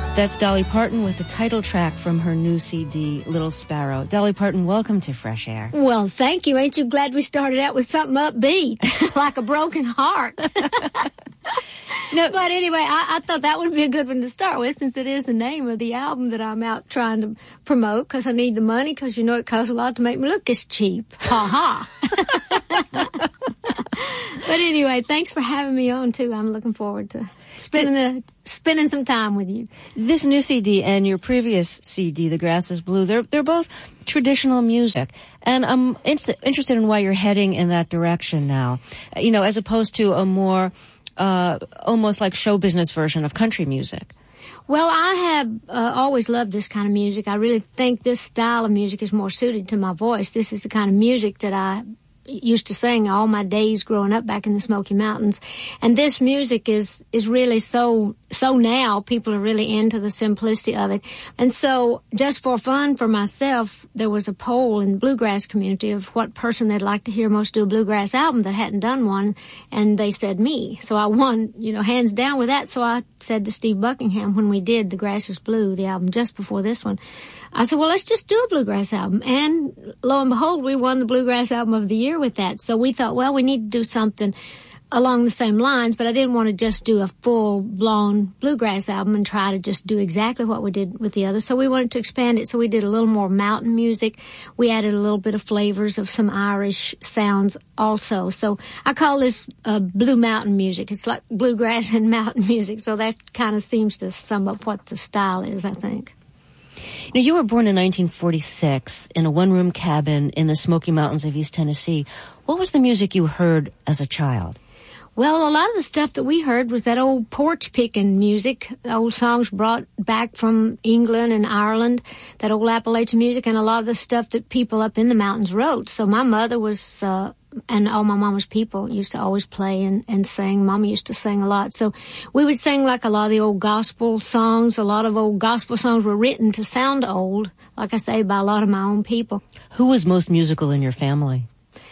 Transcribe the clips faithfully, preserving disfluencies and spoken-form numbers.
That's Dolly Parton with the title track from her new C D, Little Sparrow. Dolly Parton, welcome to Fresh Air. Well, thank you. Ain't you glad we started out with something upbeat, like a broken heart? No, but anyway, I, I thought that would be a good one to start with, since it is the name of the album that I'm out trying to promote, because I need the money, because you know it costs a lot to make me look this cheap. Ha ha. But anyway, thanks for having me on, too. I'm looking forward to spending the, spending some time with you. This new C D and your previous C D, The Grass is Blue, they're, they're both traditional music. And I'm in- interested in why you're heading in that direction now, you know, as opposed to a more uh, almost like show business version of country music. Well, I have uh, always loved this kind of music. I really think this style of music is more suited to my voice. This is the kind of music that I used to sing all my days growing up back in the Smoky Mountains. And this music is, is really so, so now people are really into the simplicity of it. And so just for fun for myself, there was a poll in the bluegrass community of what person they'd like to hear most do a bluegrass album that hadn't done one. And they said me. So I won, you know, hands down with that. So I said to Steve Buckingham when we did The Grass is Blue, the album just before this one, I said, well, let's just do a bluegrass album. And lo and behold, we won the Bluegrass Album of the Year with that. So we thought, well, we need to do something along the same lines, but I didn't want to just do a full-blown bluegrass album and try to just do exactly what we did with the others. So we wanted to expand it. So we did a little more mountain music. We added a little bit of flavors of some Irish sounds also. So I call this uh, blue mountain music. It's like bluegrass and mountain music. So that kind of seems to sum up what the style is, I think. Now, you were born in nineteen forty-six in a one-room cabin in the Smoky Mountains of East Tennessee. What was the music you heard as a child? Well, a lot of the stuff that we heard was that old porch-picking music, old songs brought back from England and Ireland, that old Appalachian music, and a lot of the stuff that people up in the mountains wrote. So my mother was... Uh, and all my mama's people used to always play and, and sing. Mama used to sing a lot. So we would sing like a lot of the old gospel songs. A lot of old gospel songs were written to sound old, like I say, by a lot of my own people. Who was most musical in your family?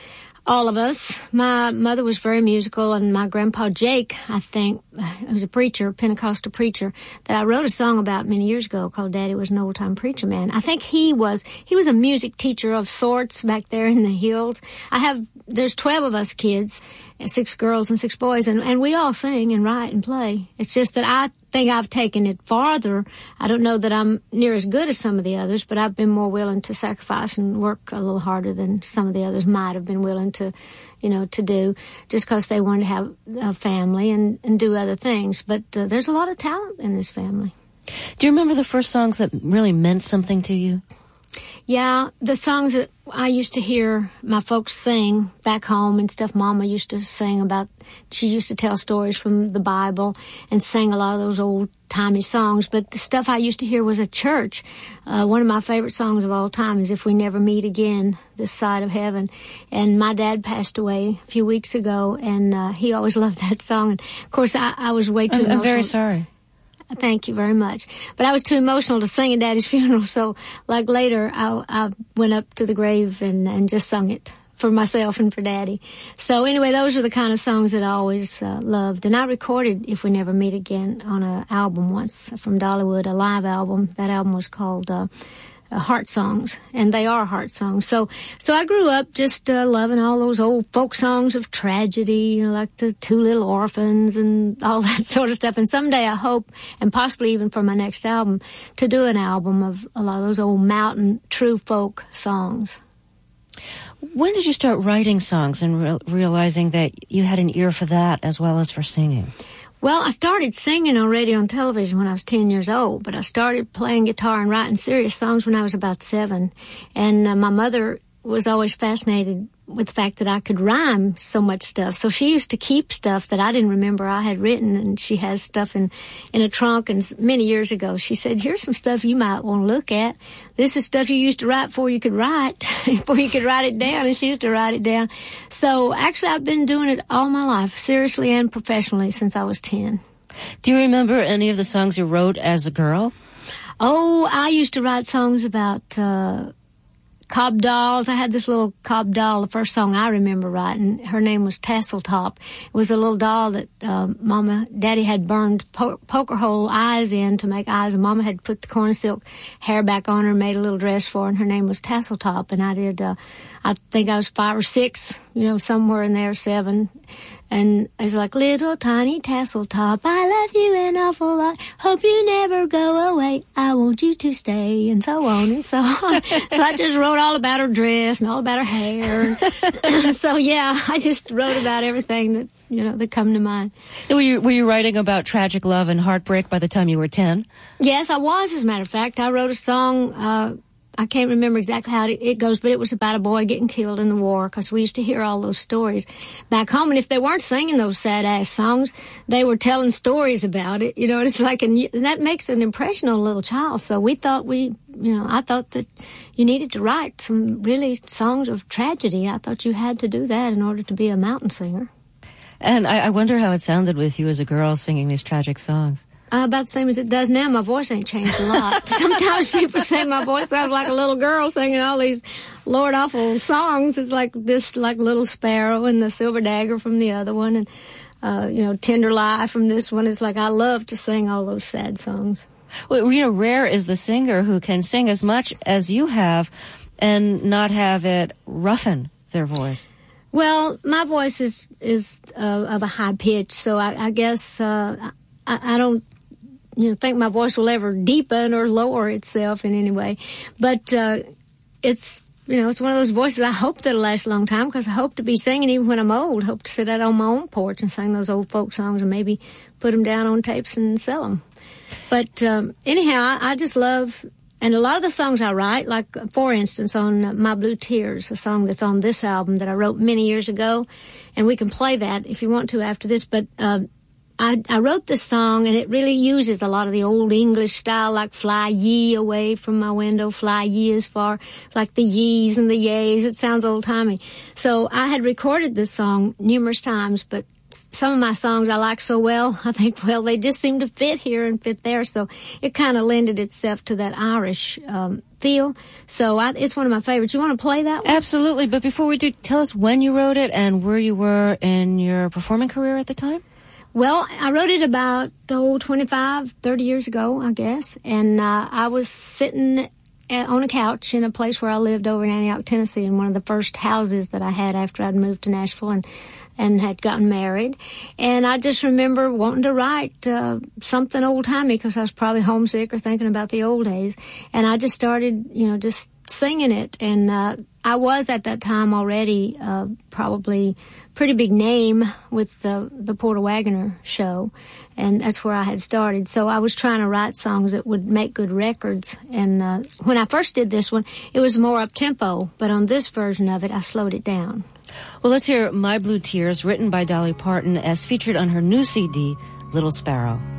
All of us. My mother was very musical, and my grandpa Jake, I think, was a preacher, Pentecostal preacher, that I wrote a song about many years ago called Daddy Was an Old-Time Preacher Man. I think he was, he was a music teacher of sorts back there in the hills. I have, there's twelve of us kids, six girls and six boys, and, and we all sing and write and play. It's just that I think I've taken it farther. I don't know that I'm near as good as some of the others, but I've been more willing to sacrifice and work a little harder than some of the others might have been willing to, you know, to do, just because they wanted to have a family and, and do other things. But uh, there's a lot of talent in this family. Do you remember the first songs that really meant something to you? Yeah, the songs that I used to hear my folks sing back home and stuff. Mama used to sing about, she used to tell stories from the Bible and sing a lot of those old-timey songs. But the stuff I used to hear was at church. Uh, one of my favorite songs of all time is If We Never Meet Again, This Side of Heaven. And my dad passed away a few weeks ago, and uh, he always loved that song. And of course, I, I was way too I'm, emotional. I'm very sorry. Thank you very much. But I was too emotional to sing at Daddy's funeral, so like later I, I went up to the grave and, and just sung it for myself and for Daddy. So anyway, those are the kind of songs that I always uh, loved. And I recorded If We Never Meet Again on an album once from Dollywood, a live album. That album was called uh, uh, Heart Songs, and they are heart songs. So so I grew up just uh, loving all those old folk songs of tragedy, you know, like the Two Little Orphans and all that sort of stuff. And someday I hope, and possibly even for my next album, to do an album of a lot of those old mountain true folk songs. When did you start writing songs and re- realizing that you had an ear for that as well as for singing? Well, I started singing on radio and television when I was ten years old, but I started playing guitar and writing serious songs when I was about seven. And uh, my mother was always fascinated with the fact that I could rhyme so much stuff. So she used to keep stuff that I didn't remember I had written, and she has stuff in, in a trunk. And many years ago, she said, here's some stuff you might want to look at. This is stuff you used to write before you could write, before you could write it down. And she used to write it down. So actually, I've been doing it all my life, seriously and professionally, since I was ten. Do you remember any of the songs you wrote as a girl? Oh, I used to write songs about... Uh, Cobb dolls. I had this little Cobb doll, the first song I remember writing. Her name was Tasseltop. It was a little doll that uh, Mama, Daddy had burned po- poker hole eyes in to make eyes, and Mama had put the corn silk hair back on her and made a little dress for her, and her name was Tasseltop. And I did, uh, I think I was five or six, you know, somewhere in there, seven. And it's like, little tiny Tasseltop, I love you an awful lot. Hope you never go away. I want you to stay, and so on and so on. So I just wrote all about her dress and all about her hair. So yeah, I just wrote about everything that, you know, that come to mind. Were you, were you writing about tragic love and heartbreak by the time you were ten? Yes, I was, as a matter of fact. I wrote a song, uh, I can't remember exactly how it goes, but it was about a boy getting killed in the war, because we used to hear all those stories back home. And if they weren't singing those sad-ass songs, they were telling stories about it. You know, it's like, and that makes an impression on a little child. So we thought we, you know, I thought that you needed to write some really songs of tragedy. I thought you had to do that in order to be a mountain singer. And I, I wonder how it sounded with you as a girl singing these tragic songs. Uh, about the same as it does now. My voice ain't changed a lot. Sometimes people say my voice sounds like a little girl singing all these Lord awful songs. It's like this, like Little Sparrow and the Silver Dagger from the other one, and uh, you know, Tender Lie from this one. It's like I love to sing all those sad songs. Well, you know, rare is the singer who can sing as much as you have and not have it roughen their voice. Well, my voice is is uh, of a high pitch, so I, I guess uh, I, I don't. You know, think my voice will ever deepen or lower itself in any way. But, uh, it's, you know, it's one of those voices I hope that'll last a long time, because I hope to be singing even when I'm old. Hope to sit out on my own porch and sing those old folk songs and maybe put them down on tapes and sell them. But, um, anyhow, I, I just love, and a lot of the songs I write, like, for instance, on uh, My Blue Tears, a song that's on this album that I wrote many years ago, and we can play that if you want to after this, but, uh, I, I wrote this song, and it really uses a lot of the old English style, like fly ye away from my window, fly ye as far, like the yees and the yays. It sounds old-timey. So I had recorded this song numerous times, but some of my songs I like so well, I think, well, they just seem to fit here and fit there. So it kind of lended itself to that Irish um, feel. So I, it's one of my favorites. You want to play that one? Absolutely. But before we do, tell us when you wrote it and where you were in your performing career at the time. Well, I wrote it about, oh, twenty-five, thirty years ago, I guess. And uh, I was sitting at, on a couch in a place where I lived over in Antioch, Tennessee, in one of the first houses that I had after I'd moved to Nashville and, and had gotten married. And I just remember wanting to write uh, something old-timey, because I was probably homesick or thinking about the old days. And I just started, you know, just singing it. And uh, I was at that time already uh, probably pretty big name with the, the Porter Wagoner show, and that's where I had started. So I was trying to write songs that would make good records. And uh, when I first did this one, it was more up-tempo, but on this version of it, I slowed it down. Well, let's hear My Blue Tears, written by Dolly Parton, as featured on her new C D, Little Sparrow.